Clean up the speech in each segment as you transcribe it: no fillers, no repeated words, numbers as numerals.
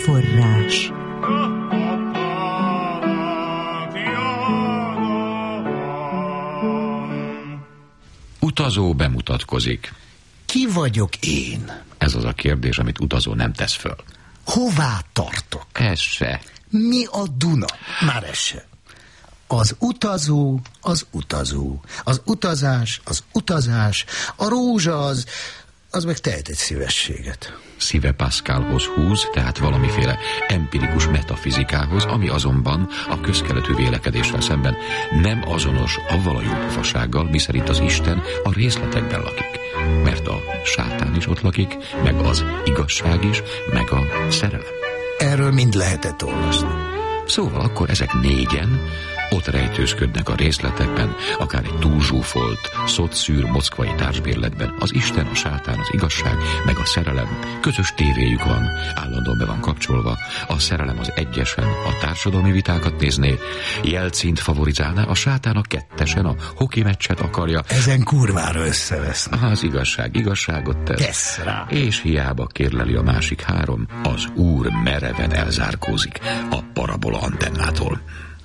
Forrás. Utazó bemutatkozik. Ki vagyok én? Ez az a kérdés, amit utazó nem tesz föl. Hová tartok? Ez se. Mi a Duna? Már ez se. Az utazó, az utazó. Az utazás, az utazás. A rózsa az meg tehet egy szívességet. Szíve Pascalhoz húz, tehát valamiféle empirikus metafizikához, ami azonban a közkeletű vélekedéssel szemben nem azonos avval a jópofasággal, miszerint az Isten a részletekben lakik. Mert a sátán is ott lakik, meg az igazság is, meg a szerelem. Erről mind lehetett olvasni. Szóval akkor ezek négyen ott rejtőzködnek a részletekben, akár egy túlzsúfolt, szotszűr moszkvai társbérletben. Az Isten, a sátán, az igazság, meg a szerelem. Közös tévéjük van, állandóan be van kapcsolva. A szerelem az egyesen a társadalmi vitákat nézné, Jelcint favorizálná, a sátán a kettesen a hoki meccset akarja. Ezen kurvára összevesznek. Az igazság igazságot tesz. Tesz rá. És hiába kérleli a másik három, az úr mereven elzárkózik a parabola antennától.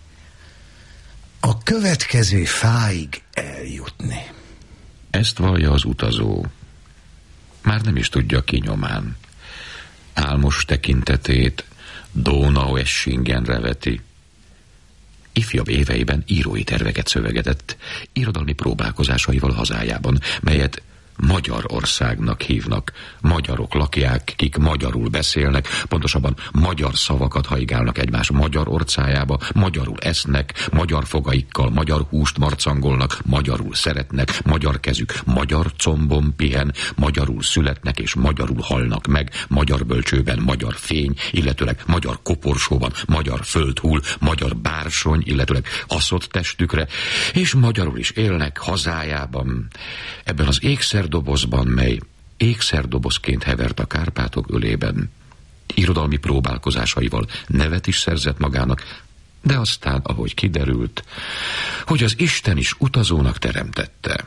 A következő fáig eljutni. Ezt vallja az utazó. Már nem is tudja ki nyomán. Álmos tekintetét Donaueschingenre veti. Ifjabb éveiben írói terveket szövegetett, irodalmi próbálkozásaival hazájában, melyet Magyarországnak hívnak. Magyarok lakják, kik magyarul beszélnek, pontosabban magyar szavakat haigálnak egymás magyar orcájába, magyarul esznek, magyar fogaikkal, magyar húst marcangolnak, magyarul szeretnek, magyar kezük magyar combon pihen, magyarul születnek és magyarul halnak meg, magyar bölcsőben magyar fény, illetőleg magyar koporsóban magyar föld hull, magyar bársony, illetőleg aszott testükre, és magyarul is élnek hazájában. Ebben az ékszerdobozban, mely ékszerdobozként hevert a Kárpátok ölében, irodalmi próbálkozásaival nevet is szerzett magának, de aztán, ahogy kiderült, hogy az Isten is utazónak teremtette,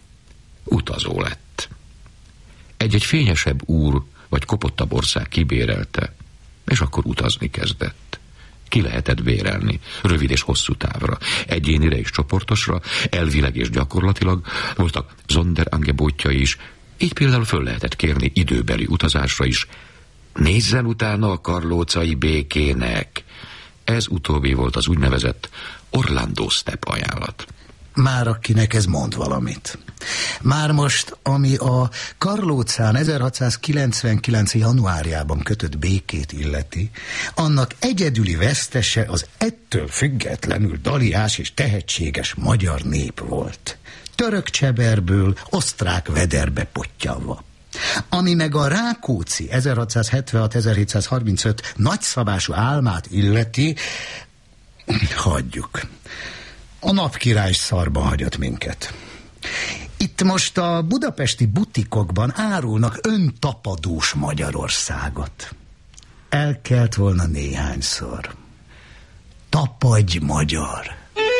utazó lett. Egy fényesebb úr vagy kopottabb ország kibérelte, és akkor utazni kezdett. Ki lehetett bérelni, rövid és hosszú távra, egyénire és csoportosra, elvileg és gyakorlatilag, voltak Sonderangebotjai is, így például föl lehetett kérni időbeli utazásra is. Nézzen utána a karlócai békének. Ez utóbbi volt az úgynevezett Orlando Step ajánlat. Már akinek ez mond valamit. Már most, ami a Karlócán 1699. januárjában kötött békét illeti, annak egyedüli vesztese az ettől függetlenül daliás és tehetséges magyar nép volt. Török cseberből osztrák vederbe pottyanva. Ami meg a Rákóczi 1676-1735 nagyszabású álmát illeti, hagyjuk. A napkirály szarban hagyott minket. Itt most a budapesti butikokban árulnak öntapadós Magyarországot. Elkelt volna néhányszor. Tapadj magyar!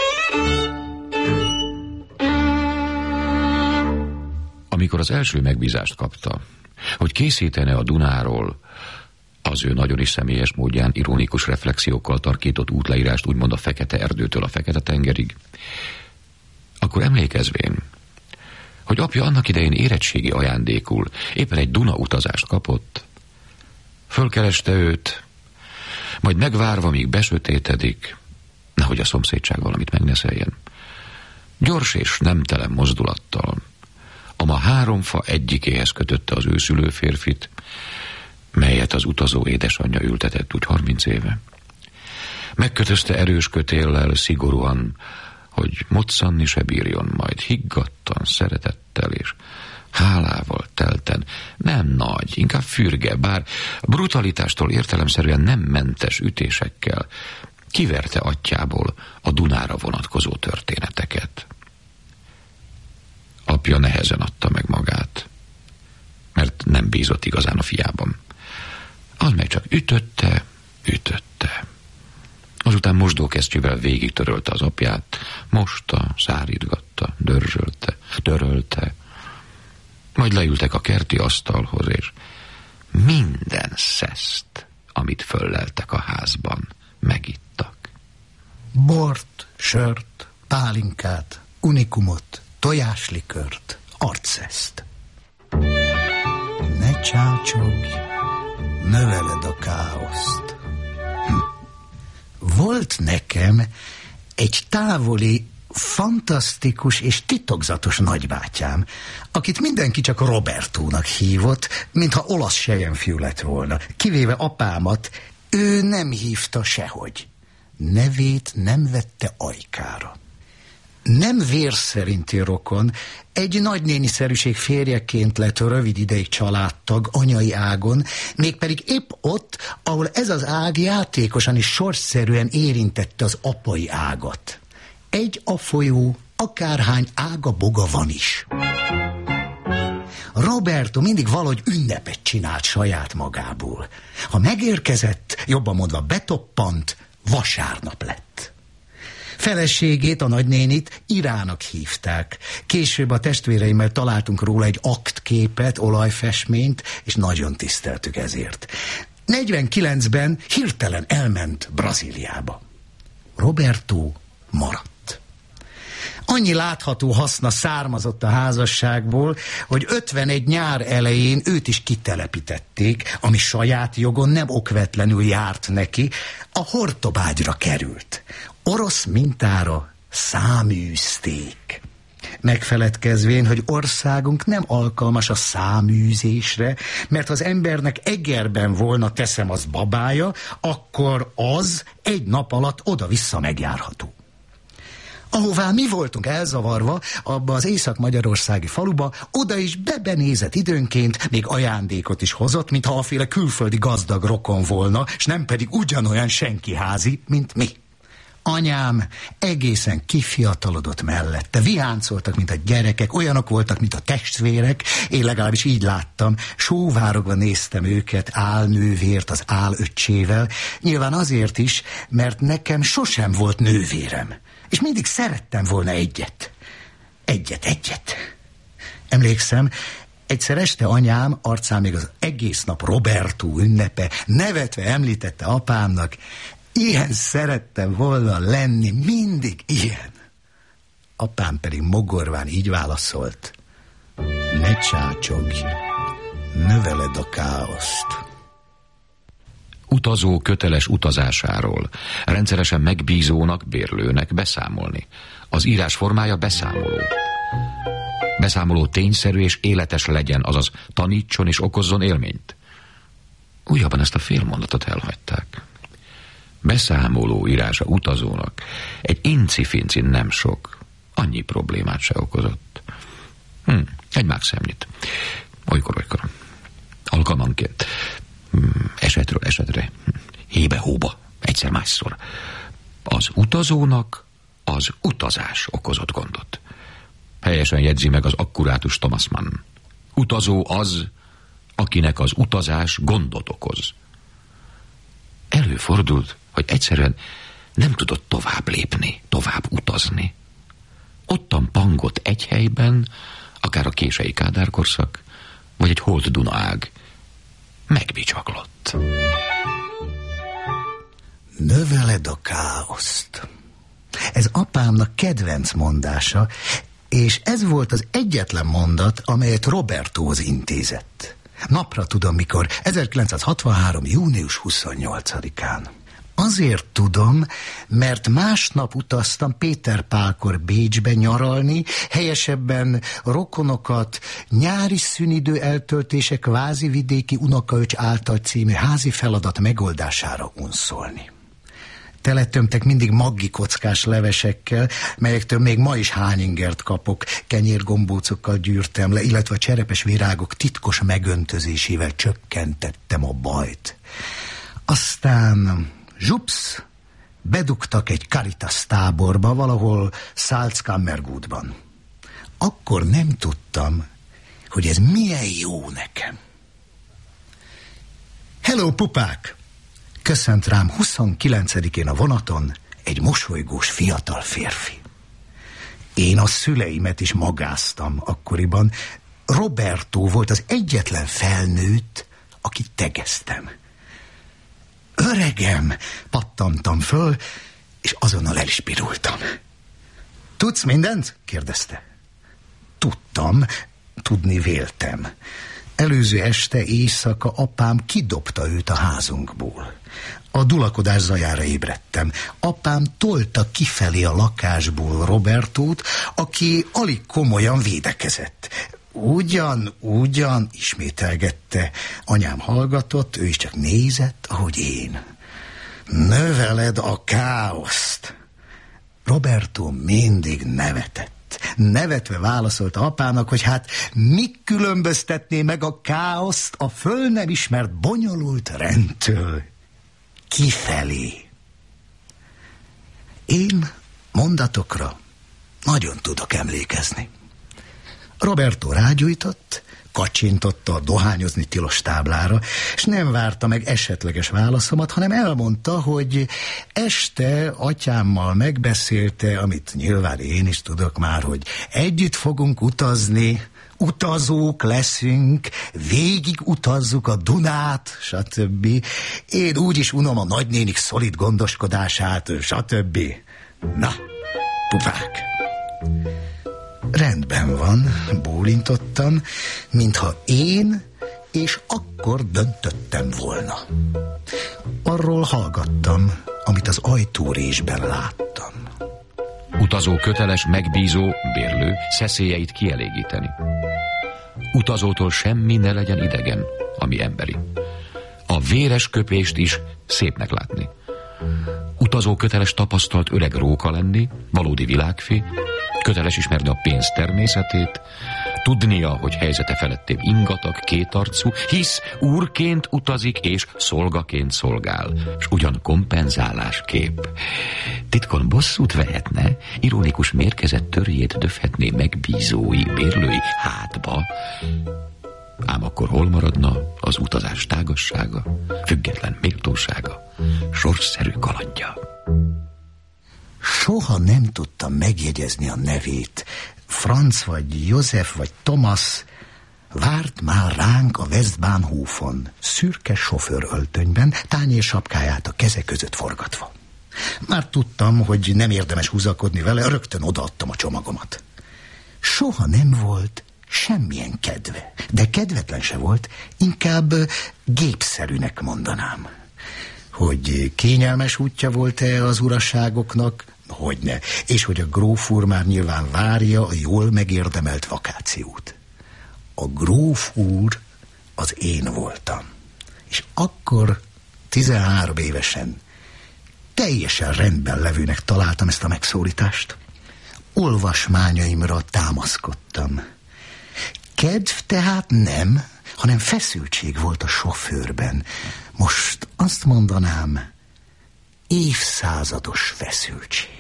Amikor az első megbízást kapta, hogy készítene a Dunáról az ő nagyon is személyes módján ironikus reflexiókkal tarkított útleírást, úgymond a Fekete Erdőtől a Fekete-tengerig, akkor emlékezvén, hogy apja annak idején érettségi ajándékul éppen egy Duna utazást kapott, fölkereste őt, majd megvárva, míg besötétedik, nehogy a szomszédság valamit megneszeljen, gyors és nemtelen mozdulattal, ama 3 fa egyikéhez kötötte az őszülő férfit, melyet az utazó édesanyja ültetett úgy 30 éve. Megkötözte erős kötéllel, szigorúan, hogy moccanni se bírjon, majd higgadtan, szeretettel és hálával telten, nem nagy, inkább fürge, bár brutalitástól értelemszerűen nem mentes ütésekkel kiverte atyából a Dunára vonatkozó történeteket. Apja nehezen adta meg magát, mert nem bízott igazán a fiában. Az meg csak ütötte. Azután mosdókesztyűvel végig törölte az apját, mosta, szárítgatta, dörzsölte, törölte. Majd leültek a kerti asztalhoz, és minden szeszt, amit fölleltek a házban. Megittak. Bort, sört, pálinkát, unikumot, tojáslikört, arceszt. Ne csácsogj, növeled a káoszt. Volt nekem egy távoli, fantasztikus és titokzatos nagybátyám, akit mindenki csak Robertónak hívott, mintha olasz selyemfiú lett volna. Kivéve apámat, ő nem hívta sehogy. Nevét nem vette ajkára. Nem vérszerinti rokon, egy nagynéniszerűség férjeként lett rövid ideig családtag anyai ágon, mégpedig épp ott, ahol ez az ág játékosan és sorsszerűen érintette az apai ágat. Egy a folyó, akárhány ága boga van is. Roberto mindig valahogy ünnepet csinált saját magából. Ha megérkezett, jobban mondva betoppant, vasárnap lett. Feleségét, a nagynénit Irának hívták. Később a testvéreimmel találtunk róla egy aktképet, olajfestményt, és nagyon tiszteltük ezért. 49-ben hirtelen elment Brazíliába. Roberto maradt. Annyi látható haszna származott a házasságból, hogy 51 nyár elején őt is kitelepítették, ami saját jogon nem okvetlenül járt neki, a Hortobágyra került. Orosz mintára száműzték. Megfeledkezvén, hogy országunk nem alkalmas a száműzésre, mert az embernek Egerben volna, teszem azt, babája, akkor az egy nap alatt oda-vissza megjárható. Ahová mi voltunk elzavarva, abba az észak-magyarországi faluba, oda is bebenézett időnként, még ajándékot is hozott, mintha aféle külföldi gazdag rokon volna, s nem pedig ugyanolyan senkiházi, mint mi. Anyám egészen kifiatalodott mellette, viháncoltak, mint a gyerekek, olyanok voltak, mint a testvérek, én legalábbis így láttam, sóvárogva néztem őket, álnővért az álöccsével, nyilván azért is, mert nekem sosem volt nővérem, és mindig szerettem volna egyet. Emlékszem, egyszer este anyám, arcán még az egész nap Roberto ünnepe, nevetve említette apámnak, ilyen szerettem volna lenni, mindig ilyen. Apám pedig mogorván így válaszolt: ne csácsogj, növeled a káoszt. Utazó köteles utazásáról rendszeresen megbízónak, bérlőnek beszámolni. Az írás formája beszámoló. Beszámoló tényszerű és életes legyen, azaz tanítson és okozzon élményt. Újabban ezt a félmondatot elhagyták. Beszámoló írása utazónak egy incifinci nem sok, annyi problémát se okozott. Egy mákszemnyit. Olykor. Alkalmanként. Esetről esetre. Hébe-hóba. Egyszer-másszor. Az utazónak az utazás okozott gondot. Helyesen jegyzi meg az akkurátus Thomas Mann. Utazó az, akinek az utazás gondot okoz. Előfordult, hogy egyszerűen nem tudott tovább lépni, tovább utazni. Ottan pangott egy helyben, akár a kései Kádár korszak, vagy egy holt Duna ág. Megbicsaklott. Növeled a káoszt. Ez apámnak kedvenc mondása, és ez volt az egyetlen mondat, amelyet Robertóhoz intézett. Napra tudom, mikor, 1963. június 28-án. Azért tudom, mert másnap utaztam Péter Pálkor Bécsbe nyaralni, helyesebben rokonokat nyári szünidő eltöltése kvázi vidéki unokaöcs által című házi feladat megoldására unszolni. Teletömtek mindig maggi kockás levesekkel, melyektől még ma is hányingert kapok, kenyérgombócokkal gyűrtem le, illetve a cserepes virágok titkos megöntözésével csökkentettem a bajt. Aztán zsupsz, bedugtak egy Caritas táborba, valahol Salzkammergutban. Akkor nem tudtam, hogy ez milyen jó nekem. Hello, pupák! Köszönt rám 29-én a vonaton egy mosolygós fiatal férfi. Én a szüleimet is magáztam akkoriban. Roberto volt az egyetlen felnőtt, akit tegeztem. Öregem! Pattantam föl, és azonnal el is pirultam. Tudsz mindent? Kérdezte. Tudtam, tudni véltem. Előző este éjszaka apám kidobta őt a házunkból. A dulakodás zajára ébredtem. Apám tolta kifelé a lakásból Robertót, aki alig komolyan védekezett. Ugyan, ismételgette. Anyám hallgatott, ő is csak nézett, ahogy én. Növeled a káoszt. Roberto mindig nevetett. Nevetve válaszolta apának, hogy hát mi különböztetné meg a káoszt a föl nem ismert bonyolult rendtől. Kifelé. Én mondatokra nagyon tudok emlékezni. Roberto rágyújtott, kacsintotta a dohányozni tilos táblára, és nem várta meg esetleges válaszomat, hanem elmondta, hogy este atyámmal megbeszélte, amit nyilván én is tudok már, hogy együtt fogunk utazni, utazók leszünk, végig utazzuk a Dunát, stb. Én úgyis unom a nagynénik szolid gondoskodását, stb. Na, pupák! Rendben van, bólintottam, mintha én és akkor döntöttem volna. Arról hallgattam, amit az ajtórésben láttam. Utazó köteles, megbízó, bérlő szeszélyeit kielégíteni. Utazótól semmi ne legyen idegen, ami emberi. A véres köpést is szépnek látni. Utazó köteles tapasztalt öreg róka lenni, valódi világfé, köteles ismerni a pénz természetét, tudnia, hogy helyzete felettébb ingatag, kétarcú, hisz úrként utazik és szolgaként szolgál, és ugyan kompenzálásképp. Titkon bosszút vehetne, ironikus mérkezett törjét döfhetné megbízói, bérlői hátba. Ám akkor hol maradna az utazás tágassága, független méltósága, sorsszerű kalandja? Soha nem tudtam megjegyezni a nevét. Franz vagy József vagy Thomas várt már ránk a Westbahnhofon, szürke sofőröltönyben, tányérsapkáját a keze között forgatva. Már tudtam, hogy nem érdemes húzakodni vele, rögtön odaadtam a csomagomat. Soha nem volt semmilyen kedve, de kedvetlen se volt, inkább gépszerűnek mondanám. Hogy kényelmes útja volt-e az uraságoknak? Hogyne. És hogy a gróf úr már nyilván várja a jól megérdemelt vakációt. A gróf úr az én voltam. És akkor 13 évesen teljesen rendben levőnek találtam ezt a megszólítást. Olvasmányaimra támaszkodtam. Kedv tehát nem, hanem feszültség volt a sofőrben. Most azt mondanám, évszázados feszültség.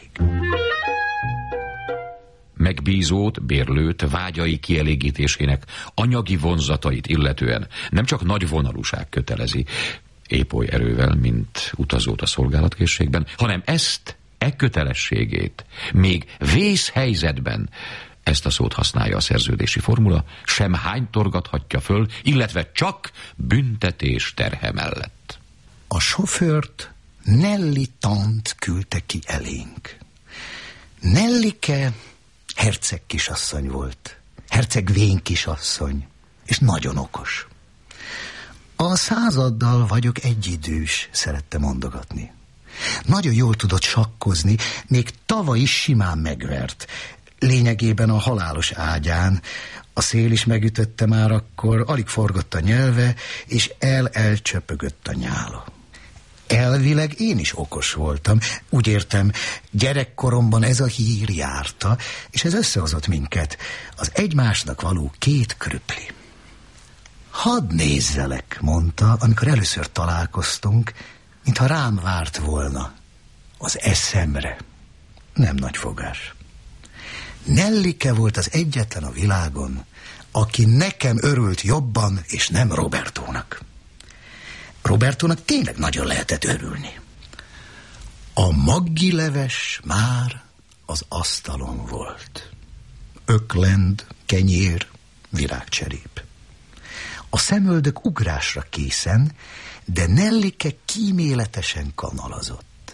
Megbízót, bérlőt, vágyai kielégítésének anyagi vonzatait illetően nem csak nagy vonalúság kötelezi, épp oly erővel, mint utazót a szolgálatkészségben, hanem ezt, kötelességét még vészhelyzetben, ezt a szót használja a szerződési formula, sem hánytorgathatja föl, illetve csak büntetés terhe mellett. A sofőrt Nelly tant küldte ki elénk. Nellike herceg kisasszony volt, herceg vén kisasszony, és nagyon okos. A századdal vagyok egyidős, szerette mondogatni. Nagyon jól tudott sakkozni, még tavaly is simán megvert. Lényegében a halálos ágyán. A szél is megütötte már akkor, alig forgott a nyelve, és elcsöpögött a nyála. Elvileg én is okos voltam. Úgy értem, gyerekkoromban ez a hír járta, és ez összehozott minket. Az egymásnak való 2 krüpli. Hadd nézzelek, mondta, amikor először találkoztunk, mintha rám várt volna. Az eszemre. Nem nagy fogás. Nellike volt az egyetlen a világon, aki nekem örült jobban, és nem Robertónak. Robertónak tényleg nagyon lehetett örülni. A maggileves már az asztalon volt. Öklend, kenyér, virágcserép. A szemöldök ugrásra készen, de Nellike kíméletesen kanalazott.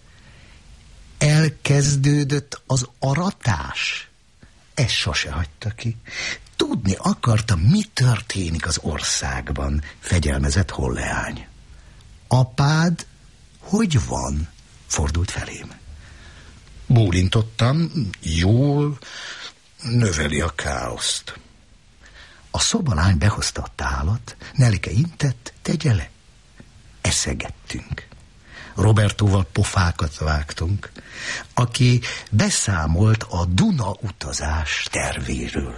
Elkezdődött az aratás. Ezt sose hagyta ki. Tudni akarta, mi történik az országban, fegyelmezett Holleány. Apád hogy van? Fordult felém. Bólintottam, jól, növeli a káoszt. A szobalány behozta a tálat, Nellike intett, tegye le. Eszegettünk. Robertóval pofákat vágtunk, aki beszámolt a Duna utazás tervéről.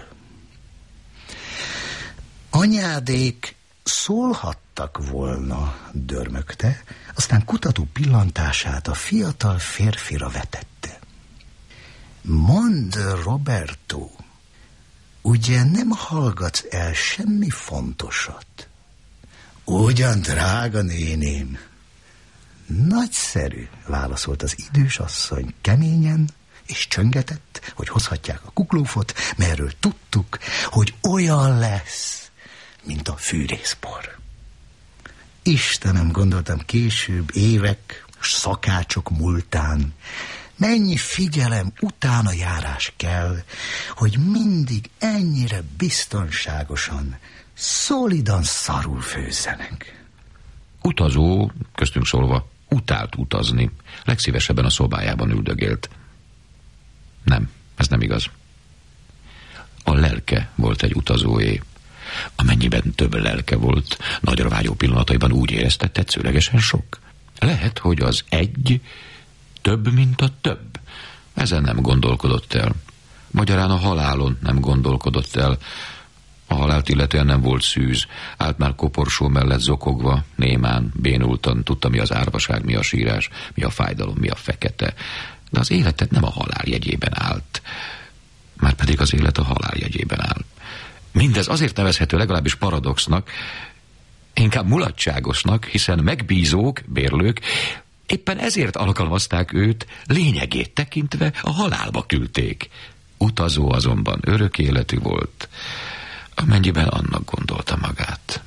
Anyádék szólhattak volna, dörmögte, aztán kutató pillantását a fiatal férfira vetette. Mondd, Roberto, ugye nem hallgatsz el semmi fontosat? Ugyan, drága néném. Nagyszerű, válaszolt az idős asszony keményen, és csöngetett, hogy hozhatják a kuklófot, merről tudtuk, hogy olyan lesz, mint a fűrészbor. Istenem, gondoltam később, évek, szakácsok múltán, mennyi figyelem, utána járás kell, hogy mindig ennyire biztonságosan, szolidan szarul főzzenek. Utazó, köztünk szólva, utált utazni. Legszívesebben a szobájában üldögélt. Nem, ez nem igaz. A lelke volt egy utazóé. Amennyiben több lelke volt, nagyra vágyó pillanataiban úgy érezte, tetszőlegesen sok. Lehet, hogy az egy több, mint a több. Ezen nem gondolkodott el. Magyarán a halálon nem gondolkodott el. A halált illetően nem volt szűz. Állt már koporsó mellett zokogva, némán, bénultan, tudta, mi az árvaság, mi a sírás, mi a fájdalom, mi a fekete. De az életet nem a halál jegyében állt. Márpedig az élet a halál jegyében áll. Mindez azért nevezhető legalábbis paradoxnak, inkább mulatságosnak, hiszen megbízók, bérlők éppen ezért alkalmazták őt, lényegét tekintve a halálba küldték. Utazó azonban örök életű volt, amennyiben annak gondolta magát.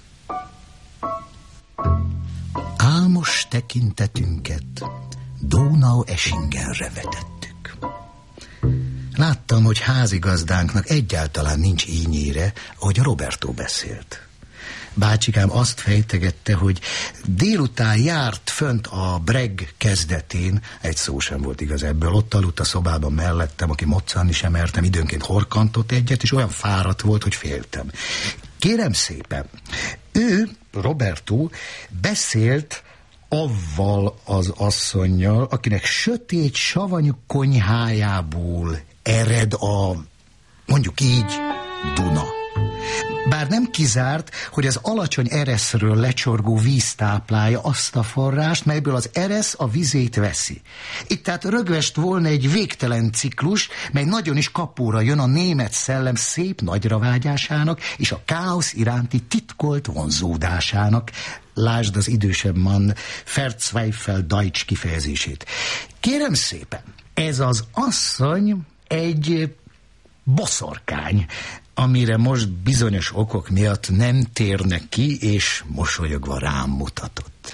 Álmos tekintetünket Donaueschingenre vetettük. Láttam, hogy házigazdánknak egyáltalán nincs ínyére, ahogy Roberto beszélt. Bácsikám azt fejtegette, hogy délután járt fönt a Breg kezdetén, egy szó sem volt igaz ebből, ott aludt a szobában mellettem, aki moccanni sem mertem, időnként horkantott egyet, és olyan fáradt volt, hogy féltem. Kérem szépen, ő, Roberto, beszélt avval az asszonnyal, akinek sötét, savanyú konyhájából ered a, mondjuk így, Duna. Bár nem kizárt, hogy az alacsony ereszről lecsorgó víz táplálja azt a forrást, melyből az eresz a vizét veszi. Itt tehát rögvest volna egy végtelen ciklus, mely nagyon is kapóra jön a német szellem szép nagyravágyásának és a káosz iránti titkolt vonzódásának. Lásd az idősebb man Verzweifel Deutsch kifejezését. Kérem szépen, ez az asszony egy boszorkány, amire most bizonyos okok miatt nem térnek ki, és mosolyogva rám mutatott.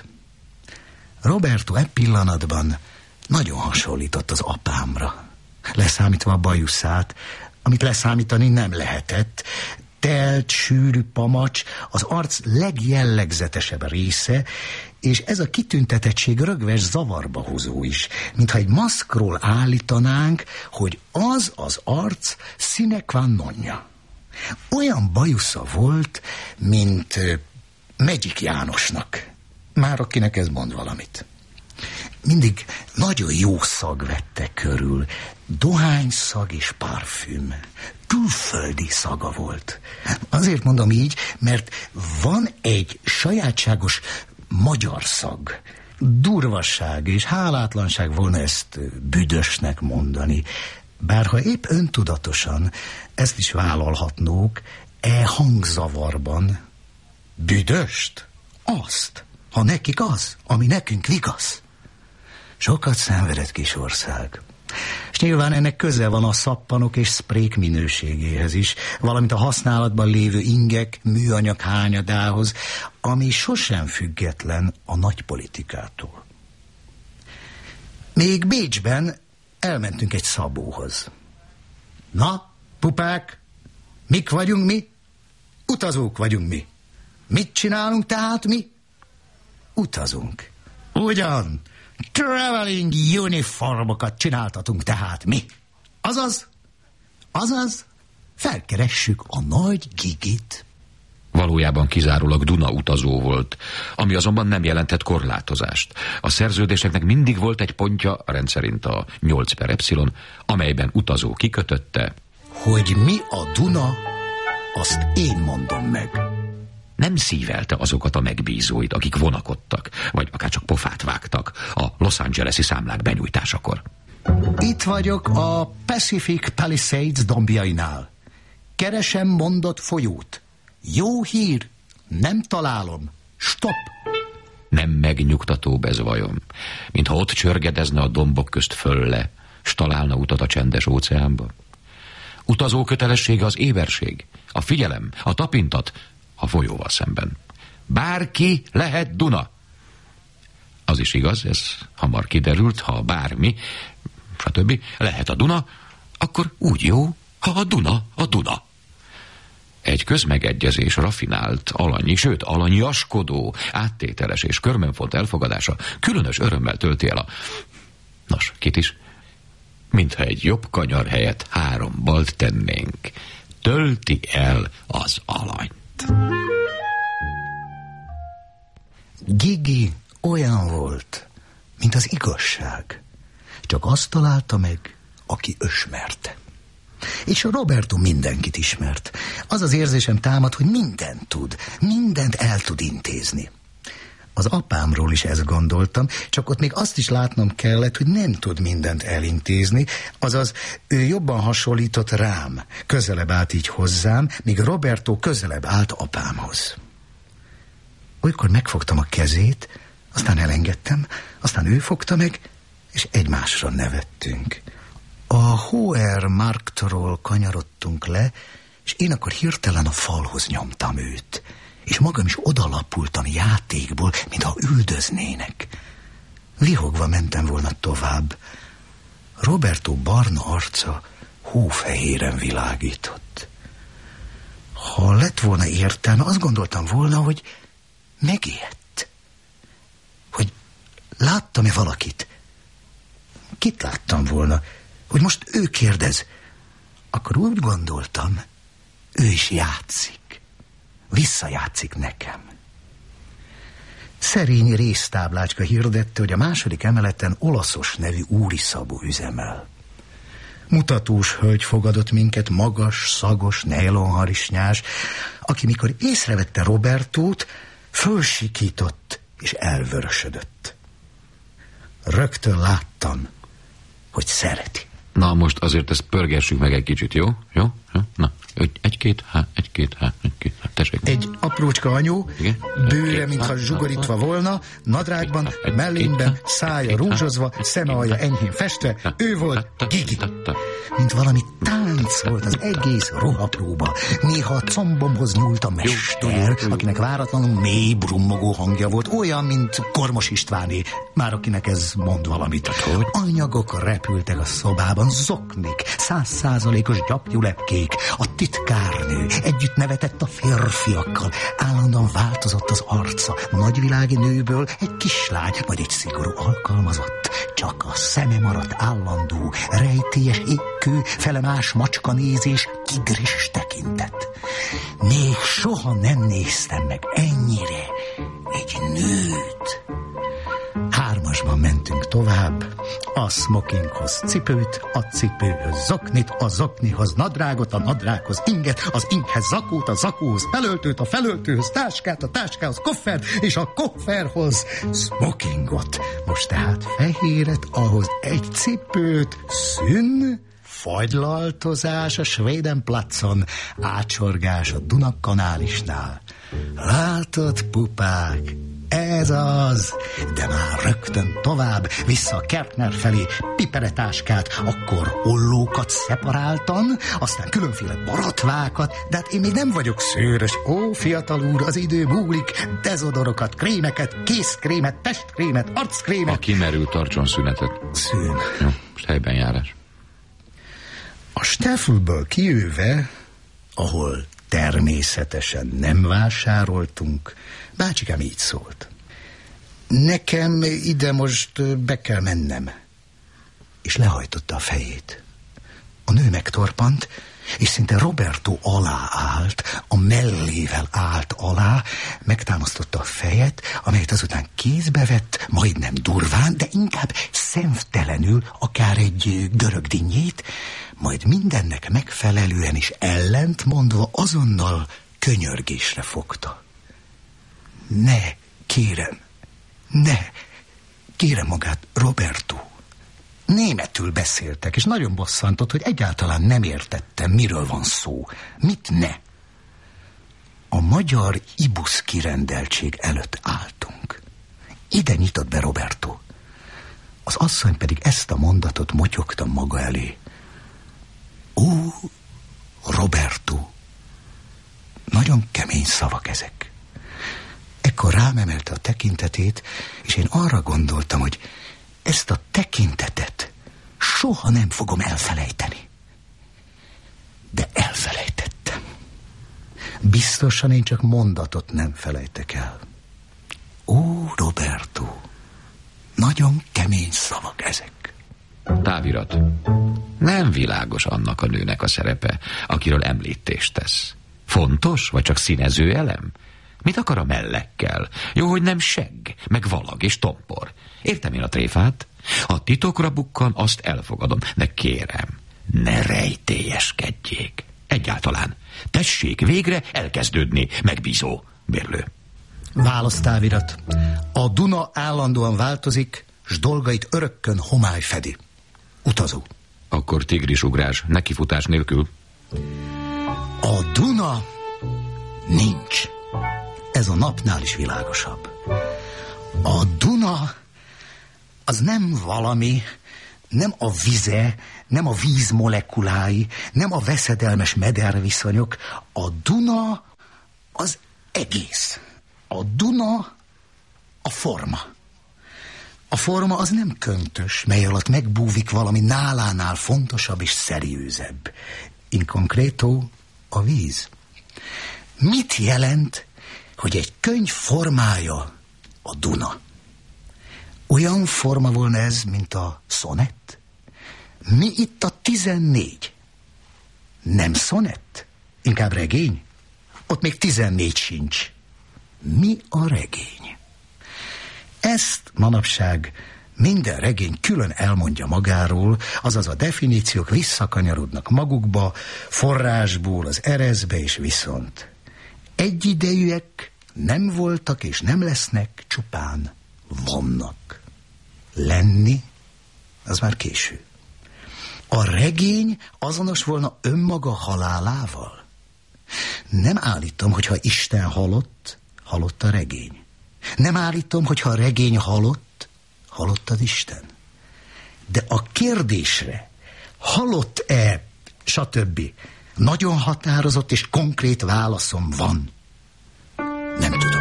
Roberto e pillanatban nagyon hasonlított az apámra, leszámítva a bajuszát, amit leszámítani nem lehetett. Telt, sűrű pamacs, az arc legjellegzetesebb része, és ez a kitüntetettség rögves zavarba hozó is, mintha egy maszkról állítanánk, hogy az az arc sine qua nonja. Olyan bajusza volt, mint Magic Jánosnak, már akinek ez mond valamit. Mindig nagyon jó szag vette körül, dohányszag és parfüm, külföldi szaga volt. Azért mondom így, mert van egy sajátságos magyar szag. Durvasság és hálátlanság volna ezt büdösnek mondani. Bárha épp öntudatosan ezt is vállalhatnók, hangzavarban. Büdöst? Azt, ha nekik az, ami nekünk vigasz. Sokat szenvedett kis ország. És nyilván ennek köze van a szappanok és szprék minőségéhez is, valamint a használatban lévő ingek műanyag hányadához, ami sosem független a nagypolitikától. Még Bécsben elmentünk egy szabóhoz. Na, pupák, mik vagyunk mi? Utazók vagyunk mi. Mit csinálunk tehát mi? Utazunk. Ugyan, traveling uniformokat csináltatunk tehát mi. Azaz, felkeressük a nagy Gigit. Valójában kizárólag Duna utazó volt, ami azonban nem jelentett korlátozást. A szerződéseknek mindig volt egy pontja, rendszerint a 8/ε, amelyben utazó kikötötte, hogy mi a Duna, azt én mondom meg. Nem szívelte azokat a megbízóit, akik vonakodtak, vagy akár csak pofát vágtak a Los Angeles-i számlák benyújtásakor. Itt vagyok a Pacific Palisades dombjainál. Keresem mondott folyót. Jó hír, nem találom. Stop! Nem megnyugtatóbb ez vajon, mintha ott csörgedezne a dombok közt fölle, s találna utat a csendes óceánba. Utazó kötelessége az éberség, a figyelem, a tapintat a folyóval szemben. Bárki lehet Duna. Az is igaz, ez hamar kiderült, ha bármi, stb. Lehet a Duna, akkor úgy jó, ha a Duna. Egy közmegegyezés rafinált, alanyi, sőt alanyiaskodó, áttételes és körmönfont elfogadása különös örömmel tölti el nos, kit is? Mintha egy jobb kanyar helyett 3 balt tennénk. Tölti el az alanyt. Gigi olyan volt, mint az igazság. Csak azt találta meg, aki ösmerte. És a Roberto mindenkit ismert. Az az érzésem támad, hogy mindent tud, mindent el tud intézni. Az apámról is ezt gondoltam, csak ott még azt is látnom kellett, hogy nem tud mindent elintézni, azaz ő jobban hasonlított rám, közelebb állt így hozzám, míg Roberto közelebb állt apámhoz. Olykor megfogtam a kezét, aztán elengedtem, aztán ő fogta meg, és egymásra nevettünk. A Hoher Marktról kanyarodtunk le, és én akkor hirtelen a falhoz nyomtam őt, és magam is odalapultam játékból, mintha üldöznének. Vihogva mentem volna tovább. Roberto barna arca hófehéren világított. Ha lett volna értelme, azt gondoltam volna, hogy megijedt. Hogy láttam-e valakit? Kit láttam volna? Hogy most ő kérdez. Akkor úgy gondoltam, ő is játszik. Visszajátszik nekem. Szerény résztáblácska hirdette, hogy a 2. emeleten Olaszos nevű úriszabó üzemel. Mutatós hölgy fogadott minket, magas, szagos, nejlonharisnyás, aki mikor észrevette Robertót, fölsikított és elvörösödött. Rögtön láttam, hogy szereti. Na, most azért ezt pörgessük meg egy kicsit, jó? Jó? Na, egy-két, tessék. Egy aprócska anyó, bőre, mintha zsugorítva volna, nadrágban, mellényben, szája rúzsozva, szemalja enyhén festve, ő volt Gigi. Mint valami tánc volt az egész ruhapróba. Néha a combomhoz nyúlt a mester, akinek váratlanul mély brummogó hangja volt, olyan, mint Kormos Istváné, már akinek ez mond valamit. Anyagok repültek a szobában, zoknik, 100%-os gyapjulepkék, a titkárnő együtt nevetett a férfiakkal, állandóan változott az arca, nagyvilági nőből egy kislány, vagy egy szigorú alkalmazott, csak a szeme maradt állandó, rejtélyes ékkő, felemás macskanézés, tigris tekintet. Még soha nem néztem meg ennyire egy nőt. 3-asban mentünk tovább, a smokinghoz cipőt, a cipőhöz zoknit, a zoknihoz nadrágot, a nadrághoz inget, az inghez zakót, a zakóhoz felöltőt, a felöltőhöz táskát, a táskához koffert, és a kofferhoz smokingot. Most tehát fehéret, ahhoz egy cipőt, szűn, fagylaltozás a Svédenplatson, átsorgás a Dunakanálisnál. Látod, pupák, Ez az, de már rögtön tovább, vissza a Kertner felé, piperetáskát, akkor ollókat szeparáltan, aztán különféle borotvákat, de hát én még nem vagyok szőrös. Ó, fiatal úr, az idő múlik, dezodorokat, krémeket, kézkrémet, testkrémet, arckrémet. A kimerült tartson szünetet. Szűn. Jó, most helyben járás. A Staffelből kijöve, ahol természetesen nem vásároltunk, bácsikám így szólt. Nekem ide most be kell mennem. És lehajtotta a fejét. A nő megtorpant, és szinte Roberto alá állt, a mellével állt alá, megtámasztotta a fejet, amelyet azután kézbe vett, majdnem durván, de inkább szemtelenül, akár egy görög dinnyét, majd mindennek megfelelően is ellentmondva azonnal könyörgésre fogta. Ne, kérem, ne, kérem magát, Roberto. Németül beszéltek, és nagyon bosszantott, hogy egyáltalán nem értettem, miről van szó. Mit ne? A magyar ibusz kirendeltség előtt álltunk. Ide nyitott be Roberto. Az asszony pedig ezt a mondatot motyogta maga elé. Ó, Roberto, nagyon kemény szavak ezek. Ekkor rám emelte a tekintetét, és én arra gondoltam, hogy ezt a tekintetet soha nem fogom elfelejteni. De elfelejtettem. Biztosan én csak mondatot nem felejtek el. Ó, Roberto, nagyon kemény szavak ezek. Távirat. Nem világos annak a nőnek a szerepe, akiről említést tesz. Fontos, vagy csak színező elem? Mit akar a mellekkel? Jó, hogy nem segg, meg valag és tompor. Értem én a tréfát? Ha titokra bukkan, azt elfogadom, de kérem, ne rejtélyeskedjék. Egyáltalán. Tessék végre elkezdődni, megbízó bérlő. Választávirat. A Duna állandóan változik, s dolgait örökkön homály fedi. Utazó. Akkor tigrisugrás, nekifutás nélkül. A Duna nincs. Ez a napnál is világosabb. A Duna az nem valami, nem a vize, nem a víz molekulái, nem a veszedelmes mederviszonyok. A Duna az egész. A Duna a forma. A forma az nem köntös, mely alatt megbúvik valami nálánál fontosabb és szeriőzebb. In concreto a víz. Mit jelent, hogy egy könyv formája a Duna? Olyan forma volna ez, mint a szonett? Mi itt a 14? Nem szonett? Inkább regény? Ott még 14 sincs. Mi a regény? Ezt manapság minden regény külön elmondja magáról, azaz a definíciók visszakanyarodnak magukba, forrásból az ereszbe és viszont. Egyidejűek nem voltak és nem lesznek, csupán vannak. Lenni, az már késő. A regény azonos volna önmaga halálával? Nem állítom, hogyha Isten halott, halott a regény. Nem állítom, hogyha a regény halott, halott az Isten. De a kérdésre, halott-e, stb. Nagyon határozott és konkrét válaszom van. Nem tudom.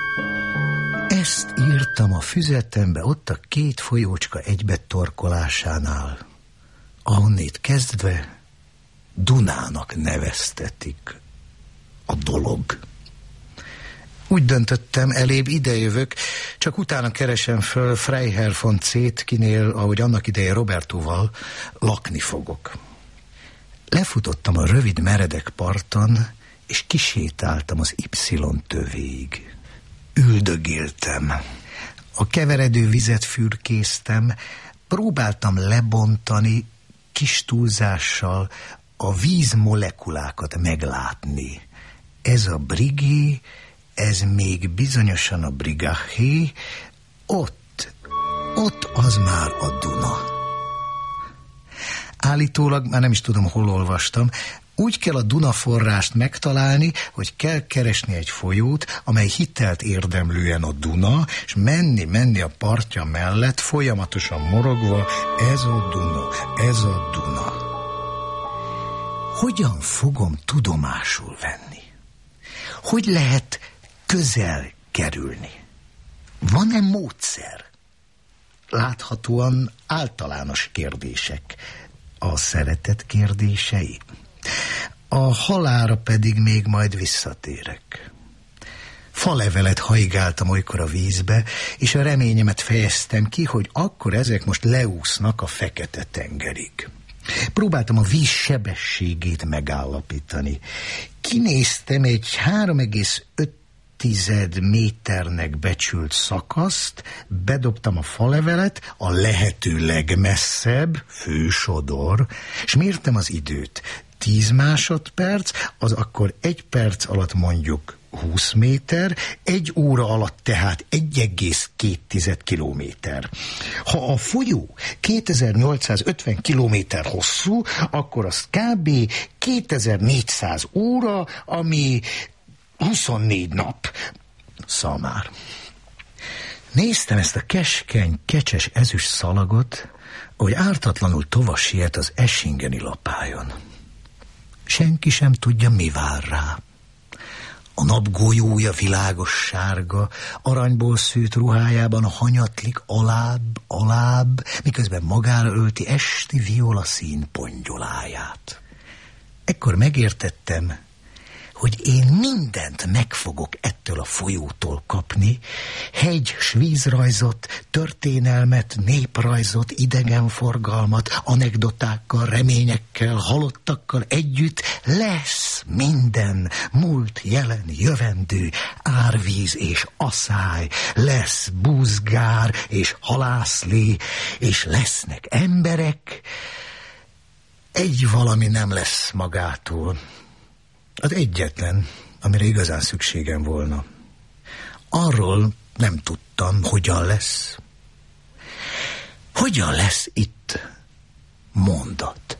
Ezt írtam a füzetembe ott a 2 folyócska egybetorkolásánál, ahonnét kezdve Dunának neveztetik a dolog. Úgy döntöttem, elébb idejövök, csak utána keresem föl Freiherr von C-t, kinél, ahogy annak ideje Robertóval, lakni fogok. Lefutottam a rövid meredek parton, és kisétáltam az Y-tövéig. Üldögéltem. A keveredő vizet fürkésztem, próbáltam lebontani kis túlzással a víz molekulákat meglátni. Ez a Brigé, ez még bizonyosan a Brigaché, ott az már a Duna. Állítólag, már nem is tudom, hol olvastam, Úgy kell a Duna forrást megtalálni, hogy kell keresni egy folyót, amely hitelt érdemlően a Duna, és menni a partja mellett, folyamatosan morogva, ez a Duna, ez a Duna. Hogyan fogom tudomásul venni? Hogy lehet közel kerülni? Van-e módszer? Láthatóan általános kérdések. A szeretet kérdései. A halálra pedig még majd visszatérek. Falevelet haigáltam olykor a vízbe, és a reményemet fejeztem ki, hogy akkor ezek most leúsznak a Fekete-tengerig. Próbáltam a víz sebességét megállapítani. Kinéztem egy 3,5 méternek becsült szakaszt, bedobtam a falevelet a lehető legmesszebb, fősodor, és mértem az időt. 10 másodperc, az akkor 1 perc alatt mondjuk 20 méter, 1 óra alatt tehát 1,2 kilométer. Ha a folyó 2850 kilométer hosszú, akkor az kb. 2400 óra, ami 24 nap. Szamár. Néztem ezt a keskeny, kecses ezüst szalagot, ahogy ártatlanul tova siet az Eschingeni lapályon. Senki sem tudja, mi vár rá. A napgolyója világos sárga, aranyból szőtt ruhájában hanyatlik alább, miközben magára ölti esti violaszín pongyoláját. Ekkor megértettem, hogy én mindent meg fogok ettől a folyótól kapni, hegy, s vízrajzot, történelmet, néprajzot, idegenforgalmat, anekdotákkal, reményekkel, halottakkal együtt lesz minden, múlt, jelen, jövendő, árvíz és aszály, lesz búzgár és halászlé, és lesznek emberek. Egy valami nem lesz magától. Az egyetlen, amire igazán szükségem volna. Arról nem tudtam, hogyan lesz. Hogyan lesz itt mondat?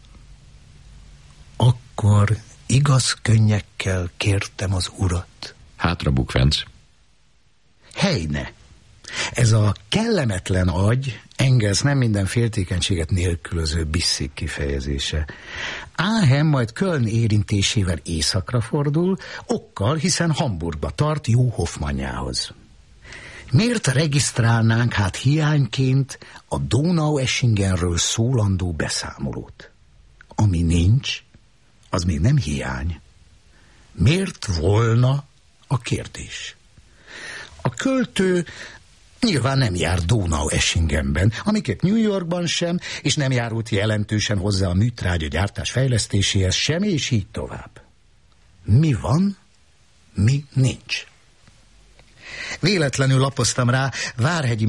Akkor igaz könnyekkel kértem az urat. Hátra bukfenc. Helyne! Ez a kellemetlen agy, Engels nem minden féltékenységet nélkülöző bisszik kifejezése. Áhem majd Köln érintésével északra fordul, okkal, hiszen Hamburgba tart jó Hoffmanjához. Miért regisztrálnánk hát hiányként a Donaueschingenről szólandó beszámolót? Ami nincs, az még nem hiány. Miért volna a kérdés? A költő nyilván nem jár Donaueschingenben, amiket New Yorkban sem, és nem járult jelentősen hozzá a műtrágya gyártás fejlesztéséhez sem, és így tovább. Mi van, mi nincs? Véletlenül lapoztam rá Várhegyi